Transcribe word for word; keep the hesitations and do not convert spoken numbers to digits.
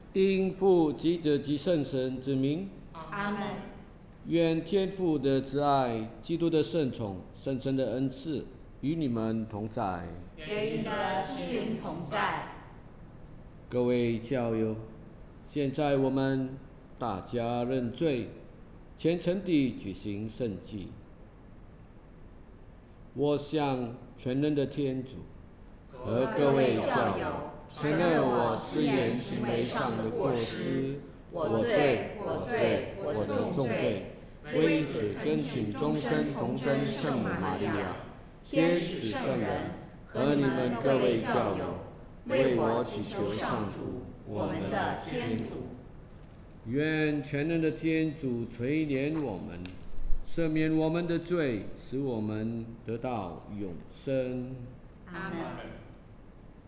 因父及子及圣神之名， 阿门。 愿天父的慈爱、基督的圣宠、圣神的恩赐与你们同在， 与你的心灵同在。 各位教友，现在我们大家认罪，虔诚地举行圣祭。我向全能的天主和各位教友承认我思言行为上的过失，我罪，我罪，我的重罪。为此恳请终身童真圣母玛利亚、天使圣人和你们各位教友，为我祈求上主，我们的天主。愿全能的天主垂怜我们，赦免我们的罪，使我们得到永生。 阿门。